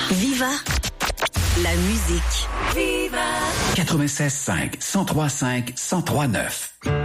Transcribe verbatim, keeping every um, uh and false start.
Viva la musique. Viva quatre-vingt-seize cinq, cent trois cinq, cent trois neuf.